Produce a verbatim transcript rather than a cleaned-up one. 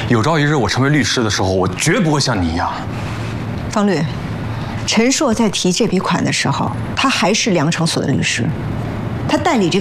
有朝一日我成为律师的时候，我绝不会像你一样。 方律，陈硕在提这笔款的时候，他还是梁成所的律师，他代理这。